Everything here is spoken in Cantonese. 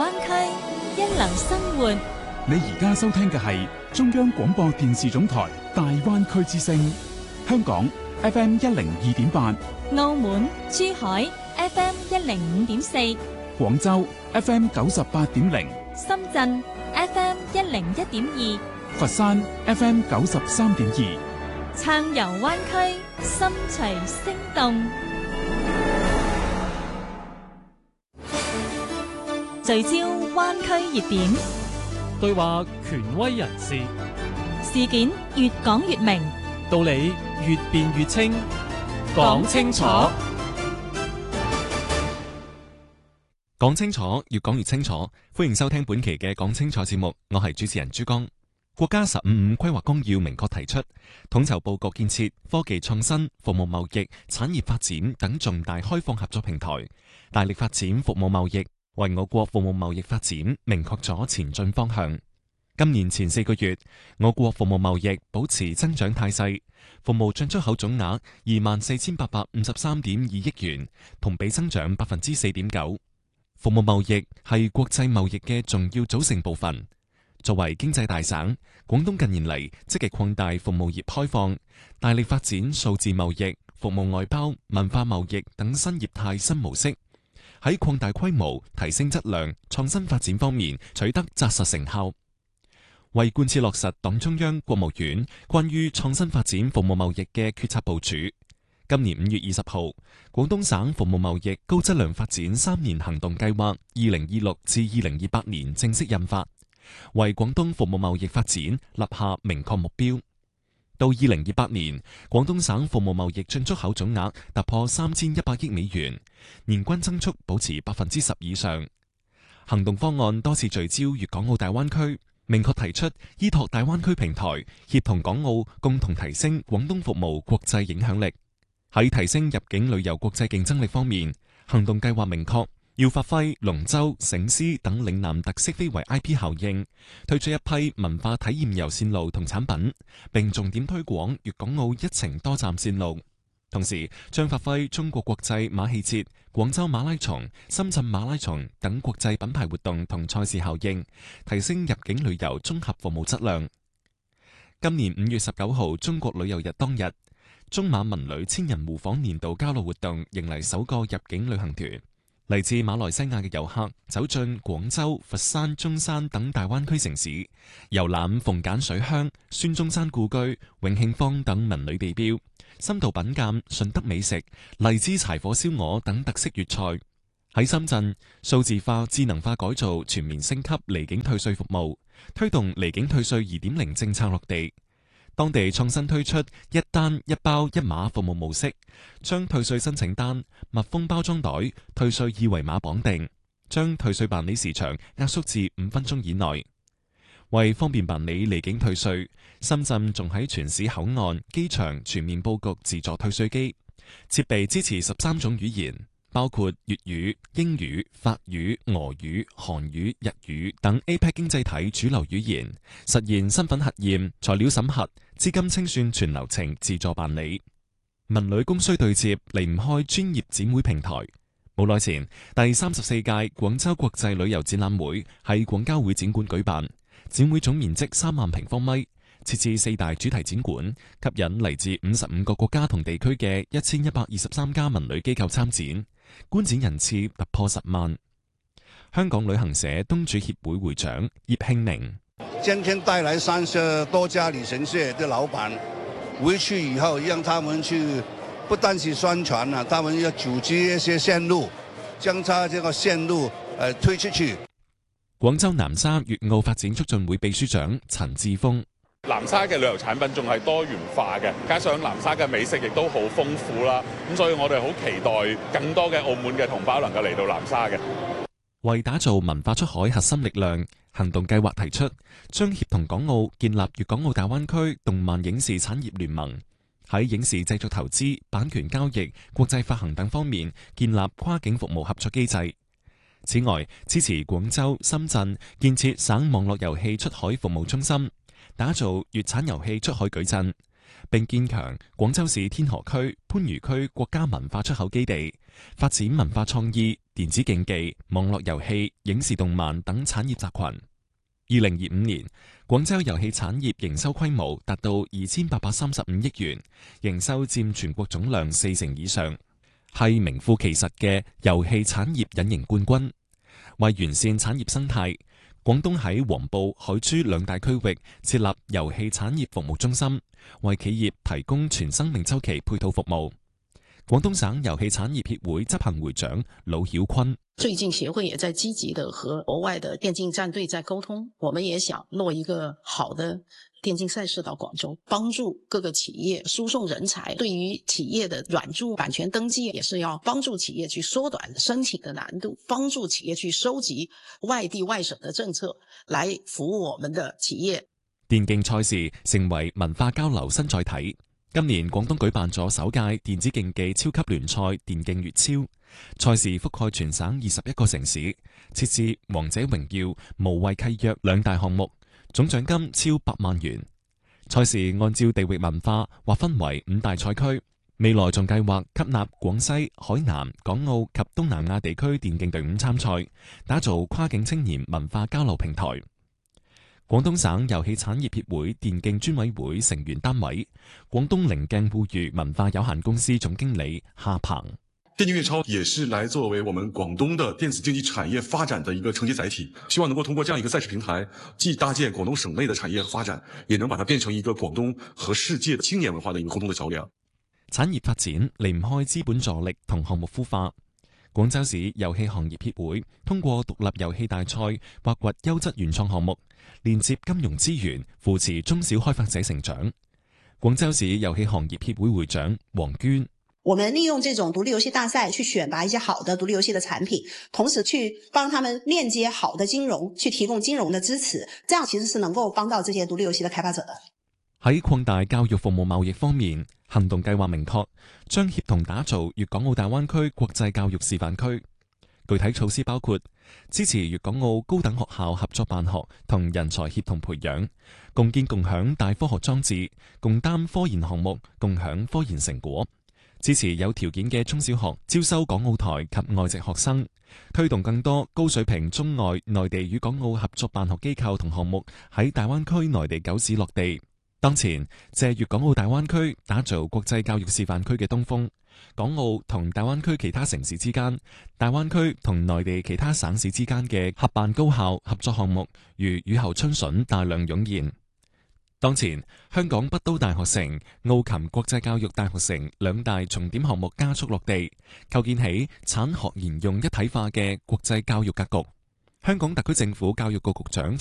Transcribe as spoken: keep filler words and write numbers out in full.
灣區，一流生活。 你而家收聽嘅係中央廣播電視總台大灣區之聲，香港 F M 一零二點八， 澳門、珠海 F M 一零五點四， 廣州 F M 九十八點零， 深圳 F M 一零一點二， 佛山 F M 九十三點二， 暢遊灣區，心隨聲動。聚焦灣區熱點， 對話權威人士， 事件越講越明， 道理越辯越清，講清楚， 講清楚，越講越清楚。歡迎收聽本期嘅講清楚節目，我係主持人朱江。國家十五五規劃綱要明確提出，統籌布局建設科技創新、服務貿易、產業發展等重大開放合作平台，大力發展服務貿易，為我國服務貿易發展明確咗前進方向。今年前四個月，我國服務貿易保持增長態勢，服務進出口總額二萬四千八百五十三點二億元，同比增長百分之四點九。服務貿易係國際貿易嘅重要組成部分。作為經濟大省，廣東近年嚟積極擴大服務業開放，大力發展數字貿易、服務外包、文化貿易等新業態新模式。喺擴大規模、提升質量、創新發展方面取得紮實成效。為貫徹落實黨中央、國務院關於創新發展服務貿易嘅決策部署，今年五月二十號，廣東省服務貿易高質量發展三年行動計劃二零二六至二零二八年正式印發，為廣東服務貿易發展立下明確目標。到二零二八年，廣東省服務貿易進出口總額突破三千一百億美元，年均增速保持百分之十以上。行動方案多次聚焦粵港澳大灣區，明確提出依託大灣區平台，協同港澳共同提升廣東服務國際影響力。喺提升入境旅遊國際競爭力方面，行動計劃明確要發揮龍舟、醒獅等嶺南特色非遺 I P 效應，推出一批文化體驗遊線路同產品，並重點推廣粵港澳一程多站線路。同時，將發揮中國國際馬戲節、廣州馬拉松、深圳馬拉松等國際品牌活動同賽事效應，提升入境旅遊綜合服務質量。今年五月十九號中國旅遊日當日，中馬文旅千人互訪年度交流活動迎嚟首個入境旅行團。嚟自馬來西亞嘅遊客走進廣州、佛山、中山等大灣區城市，遊覽鳳鹼水鄉、孫中山故居、永慶坊等文旅地標，深度品鑒順德美食、荔枝柴火燒鵝等特色粵菜。喺深圳，數字化、智能化改造全面升級離境退稅服務，推動離境退稅二點零政策落地。當地創新推出一單一包一碼服務模式，將退稅申請單、密封包裝袋、退稅二維碼綁定，將退稅辦理時長壓縮至五分鐘以內。為方便辦理離境退稅，深圳仲喺全市口岸、機場全面佈局自助退稅機，設備支持十三種語言，包括粵語、英語、法語、俄語、韓語、日語等 A P E C 經濟體主流語言，實現身份核驗、材料審核、資金清算全流程自助辦理。文旅供需對接離唔開專業展會平台。冇耐前，第三十四屆廣州國際旅遊展覽會喺廣交會展館舉辦，展會總面積三萬平方米，設置四大主題展館，吸引嚟自五十五個國家同地區嘅一千一百二十三家文旅機構參展。觀展人次突破十萬。香港旅行社東主協會會長葉慶明： 今天帶來三十多家旅行社的老闆回去以後，讓他們去不單是宣傳啊，他們要組織一些線路，將他這個線路誒推出去。 廣州南沙粵澳發展促進會秘書長陳志峰： 南沙嘅旅遊產品仲係多元化嘅，加上南沙嘅美食亦都好豐富啦，咁所以我哋好期待更多嘅澳門嘅同胞能夠嚟到南沙嘅。 為打造文化出海核心力量，行動計劃提出將協同港澳建立粵港澳大灣區動漫影視產業聯盟，喺影視製作投資、版權交易、國際發行等方面建立跨境服務合作機制。此外，支持廣州、深圳建設省網絡遊戲出海服務中心，打造粵產遊戲出海矩陣， 並建強廣州市天河區、番禺區國家文化出口基地，發展文化創意、電子競技、網絡遊戲、影視動漫等產業集群。二零二五年，廣州遊戲產業營收規模達到二千八百三十五億元，營收佔全國總量四成以上，係名副其實嘅遊戲產業隱形冠軍。為完善產業生態，廣東喺黃埔、海珠兩大區域設立遊戲產業服務中心，為企業提供全生命週期配套服務。廣東省遊戲產業協會執行會長魯曉坤： 最近協會也在積極地和國外的電競戰隊在溝通，我們也想落一個好的電競賽事到廣州，幫助各個企業輸送人才。對於企業的軟著版權登記，也是要幫助企業去縮短申請的難度，幫助企業去收集外地外省的政策，來服務我們的企業。 電競賽事成為文化交流新載體。今年廣東舉辦咗首屆電子競技超級聯賽電競粵超，賽事覆蓋全省二十一個城市，設置王者榮耀、無畏契約兩大項目，總獎金超百萬元。賽事按照地域文化劃分為五大賽區，未來仲計劃吸納廣西、海南、港澳及東南亞地區電競隊伍參賽，打造跨境青年文化交流平台。廣東省遊戲產業協會電競專委會成員單位，廣東棱鏡互娛文化有限公司總經理夏鵬： 電競粵超也是來作為我們廣東的電子競技產業發展的一個承接載體，希望能夠通過這樣一個賽事平台，既搭建廣東省內的產業發展，也能把它變成一個廣東和世界青年文化的一個溝通的橋樑。 產業發展離唔開資本助力同項目孵化。廣州市遊戲行業協會通過獨立遊戲大賽挖掘優質原創項目，連接金融資源，扶持中小開發者成長。廣州市遊戲行業協會會長黃娟： 我們利用這種獨立遊戲大賽去選拔一些好的獨立遊戲的產品，同時去幫他們鏈接好的金融，去提供金融的支持，這樣其實是能夠幫到這些獨立遊戲的開發者的。 喺擴大教育服務貿易方面，行動計劃明確將協同打造粵港澳大灣區國際教育示範區。具體措施包括支持粵港澳高等學校合作辦學同人才協同培養，共建共享大科學裝置，共擔科研項目，共享科研成果。支持有條件嘅中小學招收港澳台及外籍學生，推動更多高水平中外內地與港澳合作辦學機構同項目喺大灣區內地九市落地。當前借粵港澳大灣區打造國際教育示範區嘅東風，港澳同大灣區其他城市之間、大灣區同內地其他省市之間嘅合辦高校合作項目如雨後春筍大量湧現。當前香港北都大學城、澳琴國際教育大學城兩大重點項目加速落地，構建起產學研用一體化嘅國際教育格局。香港特區政府教育局局長